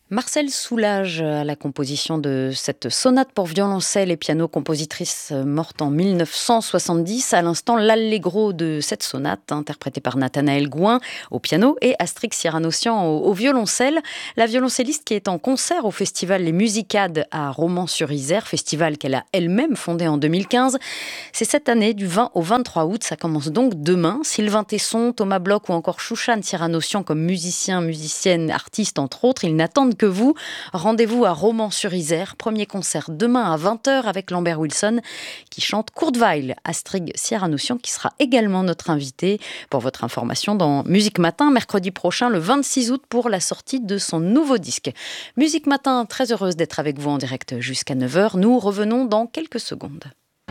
Marcel Soulage à la composition de cette sonate pour violoncelle et piano, compositrice morte en 1970. À l'instant, l'allegro de cette sonate, interprétée par Nathanaël Gouin au piano et Astrix Cyranossian au violoncelle. La violoncelliste qui est en concert au festival Les Musicades à Romans-sur-Isère, festival qu'elle a elle-même fondé en 2015. C'est cette année du 20 au 23 août, ça commence donc demain. Sylvain Tesson, Thomas Bloch ou encore Chouchan Cyranossian comme musiciens, musiciennes, artistes entre autres, ils n'attendent que vous. Rendez-vous à Romans-sur-Isère. Premier concert demain à 20h avec Lambert Wilson qui chante Kurzweil. Astrid Cyranossian qui sera également notre invité pour votre information dans Musique Matin mercredi prochain le 26 août pour la sortie de son nouveau disque. Musique Matin, très heureuse d'être avec vous en direct jusqu'à 9h. Nous revenons dans quelques secondes.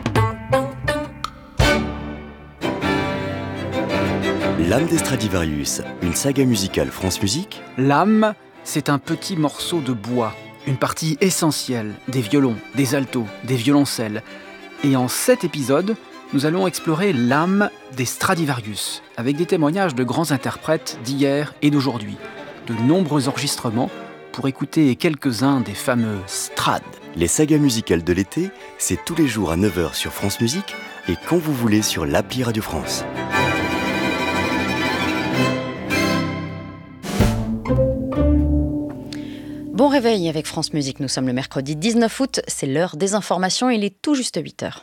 L'âme des Stradivarius, une saga musicale France Musique. L'âme, c'est un petit morceau de bois, une partie essentielle des violons, des altos, des violoncelles. Et en 7 épisodes, nous allons explorer l'âme des Stradivarius, avec des témoignages de grands interprètes d'hier et d'aujourd'hui, de nombreux enregistrements pour écouter quelques-uns des fameux Strad. Les sagas musicales de l'été, c'est tous les jours à 9h sur France Musique et quand vous voulez sur l'appli Radio France. Bon réveil avec France Musique, nous sommes le mercredi 19 août, c'est l'heure des informations, il est tout juste 8h.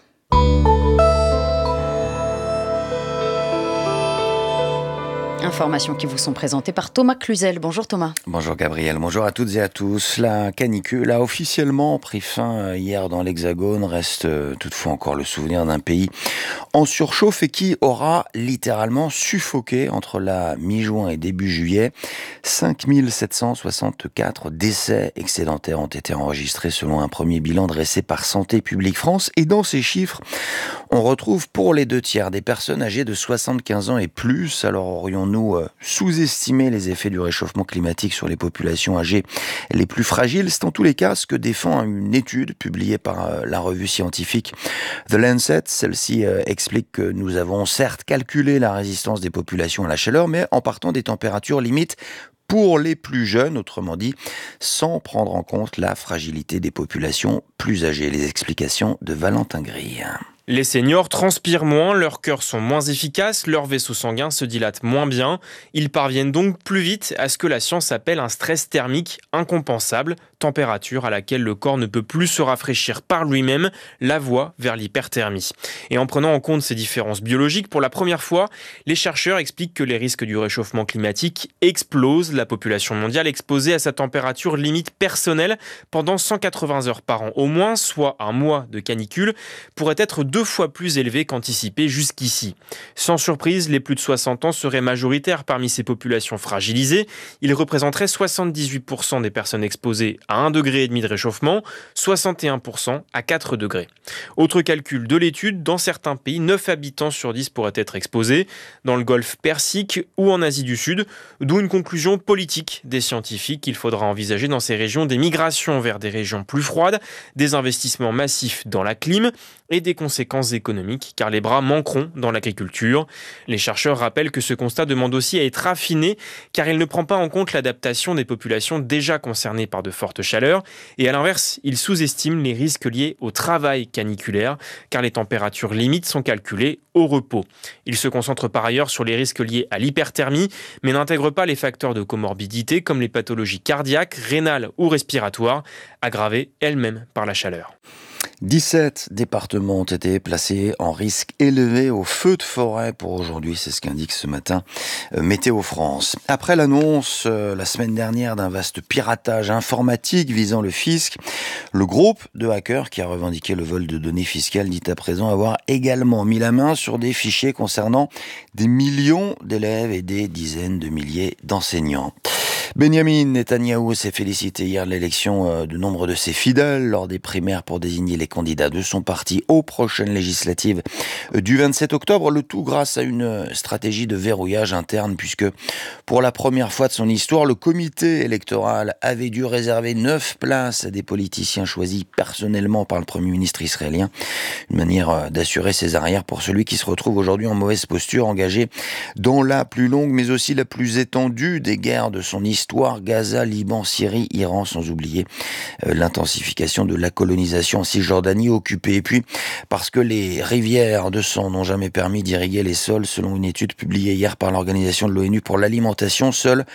Informations qui vous sont présentées par Thomas Cluzel. Bonjour Thomas. Bonjour Gabriel, bonjour à toutes et à tous. La canicule a officiellement pris fin hier dans l'Hexagone. Reste toutefois encore le souvenir d'un pays en surchauffe et qui aura littéralement suffoqué entre la mi-juin et début juillet. 5764 décès excédentaires ont été enregistrés selon un premier bilan dressé par Santé publique France. Et dans ces chiffres, on retrouve pour les 2/3 des personnes âgées de 75 ans et plus. Alors aurions-nous sous-estimé les effets du réchauffement climatique sur les populations âgées les plus fragiles? C'est en tous les cas ce que défend une étude publiée par la revue scientifique The Lancet. Celle-ci explique que nous avons certes calculé la résistance des populations à la chaleur, mais en partant des températures limites pour les plus jeunes, autrement dit, sans prendre en compte la fragilité des populations plus âgées. Les explications de Valentin Grille. Les seniors transpirent moins, leurs cœurs sont moins efficaces, leurs vaisseaux sanguins se dilatent moins bien. Ils parviennent donc plus vite à ce que la science appelle un stress thermique incompensable, température à laquelle le corps ne peut plus se rafraîchir par lui-même, la voie vers l'hyperthermie. Et en prenant en compte ces différences biologiques, pour la première fois, les chercheurs expliquent que les risques du réchauffement climatique explosent. La population mondiale exposée à sa température limite personnelle pendant 180 heures par an au moins, soit un mois de canicule, pourrait être 2 fois plus élevé qu'anticipé jusqu'ici. Sans surprise, les plus de 60 ans seraient majoritaires parmi ces populations fragilisées. Ils représenteraient 78% des personnes exposées à 1,5 degré de réchauffement, 61% à 4 degrés. Autre calcul de l'étude, dans certains pays, 9 habitants sur 10 pourraient être exposés, dans le Golfe Persique ou en Asie du Sud, d'où une conclusion politique des scientifiques qu'il faudra envisager dans ces régions des migrations vers des régions plus froides, des investissements massifs dans la clim et des conséquences économiques, car les bras manqueront dans l'agriculture. Les chercheurs rappellent que ce constat demande aussi à être affiné, car il ne prend pas en compte l'adaptation des populations déjà concernées par de fortes chaleurs, et à l'inverse, il sous-estime les risques liés au travail caniculaire, car les températures limites sont calculées au repos. Il se concentre par ailleurs sur les risques liés à l'hyperthermie, mais n'intègre pas les facteurs de comorbidité comme les pathologies cardiaques, rénales ou respiratoires, aggravées elles-mêmes par la chaleur. 17 départements ont été placés en risque élevé au feu de forêt pour aujourd'hui, c'est ce qu'indique ce matin Météo France. Après l'annonce la semaine dernière d'un vaste piratage informatique visant le fisc, le groupe de hackers qui a revendiqué le vol de données fiscales dit à présent avoir également mis la main sur des fichiers concernant des millions d'élèves et des dizaines de milliers d'enseignants. Benjamin Netanyahou s'est félicité hier de l'élection de nombre de ses fidèles lors des primaires pour désigner les candidats de son parti aux prochaines législatives du 27 octobre. Le tout grâce à une stratégie de verrouillage interne puisque pour la première fois de son histoire, le comité électoral avait dû réserver 9 places à des politiciens choisis personnellement par le Premier ministre israélien. Une manière d'assurer ses arrières pour celui qui se retrouve aujourd'hui en mauvaise posture, engagé dans la plus longue mais aussi la plus étendue des guerres de son histoire l'histoire, Gaza, Liban, Syrie, Iran, sans oublier l'intensification de la colonisation en Cisjordanie occupée. Et puis, parce que les rivières de sang n'ont jamais permis d'irriguer les sols, selon une étude publiée hier par l'Organisation de l'ONU pour l'alimentation, seuls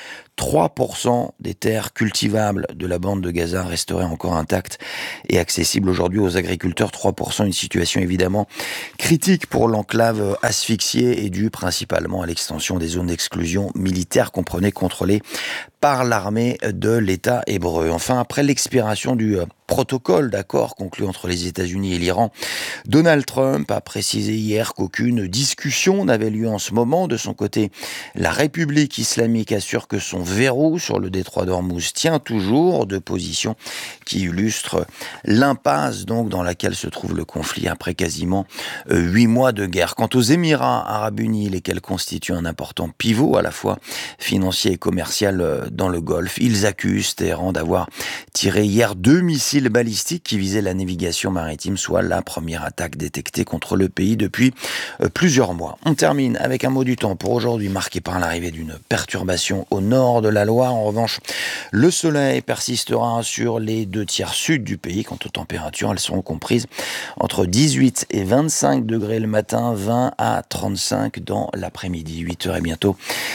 3% des terres cultivables de la bande de Gaza resteraient encore intactes et accessibles aujourd'hui aux agriculteurs. 3%, une situation évidemment critique pour l'enclave asphyxiée et due principalement à l'extension des zones d'exclusion militaire, comprenez, contrôlées par l'armée de l'État hébreu. Enfin, après l'expiration du protocole d'accord conclu entre les États-Unis et l'Iran, Donald Trump a précisé hier qu'aucune discussion n'avait lieu en ce moment. De son côté, la République islamique assure que son verrou sur le détroit d'Ormuz tient toujours, deux positions qui illustrent l'impasse donc dans laquelle se trouve le conflit après quasiment 8 mois de guerre. Quant aux Émirats arabes unis, lesquels constituent un important pivot à la fois financier et commercial dans le Golfe, ils accusent Téhéran d'avoir tiré hier 2 missiles balistiques qui visaient la navigation maritime, soit la première attaque détectée contre le pays depuis plusieurs mois. On termine avec un mot du temps pour aujourd'hui, marqué par l'arrivée d'une perturbation au nord de la Loire. En revanche, le soleil persistera sur les 2/3 sud du pays. Quant aux températures, elles seront comprises entre 18 et 25 degrés le matin, 20 à 35 dans l'après-midi. 8h et bientôt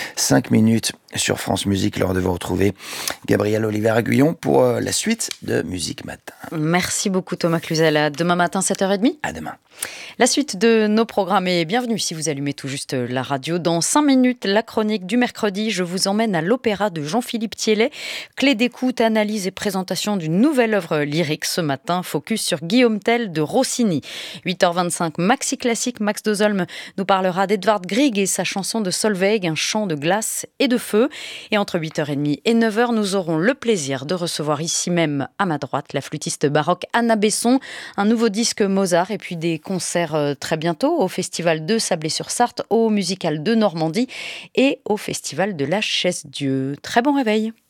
5 minutes sur France Musique. L'heure de vous retrouver Gabriel Oliver-Aguillon pour la suite de Musique Matin. Merci beaucoup Thomas Cluzel. À demain matin 7h30. À demain. La suite de nos programmes est bienvenue si vous allumez tout juste la radio. Dans 5 minutes, la chronique du mercredi, je vous emmène à l'opéra de Jean-Philippe Thiellet. Clé d'écoute, analyse et présentation d'une nouvelle œuvre lyrique. Ce matin, focus sur Guillaume Tell de Rossini. 8h25, Maxi Classique, Max Dozolm nous parlera d'Edvard Grieg et sa chanson de Solveig, un chant de glace et de feu. Et entre 8h30 et 9h, nous aurons le plaisir de recevoir ici même, à ma droite, la flûtiste baroque Anna Besson, un nouveau disque Mozart et puis des concerts très bientôt au Festival de Sablé-sur-Sarthe, au Musical de Normandie et au Festival de la Chaise-Dieu. Très bon réveil.